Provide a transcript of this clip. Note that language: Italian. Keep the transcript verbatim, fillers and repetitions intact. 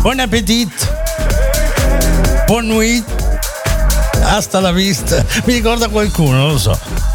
Buon appetit. Buon nuit. Hasta la vista. Mi ricorda qualcuno, non lo so.